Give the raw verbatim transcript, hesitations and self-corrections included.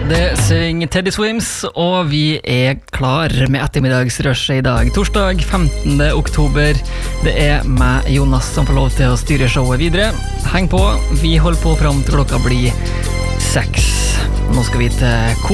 Det synger Teddy Swims, og vi er klar med ettermiddagsrushet i dag. Torsdag femtende oktober. Det er meg, Jonas, som får lov til å styre showet videre. Heng på, vi holder på fram til klokka blir seks. Nå skal vi til